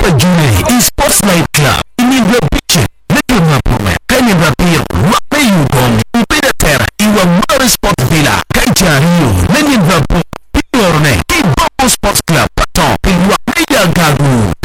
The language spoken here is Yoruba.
June Sports Night Club. Ini berbicin negeri Mapume. Kami berpihak waktu Yugong. Beda terra. Iwa Mari Sports Villa. Kajario. Negeri Mapume. Piorne. Ibo Sports Club. Paton. Iwa Media Gagu.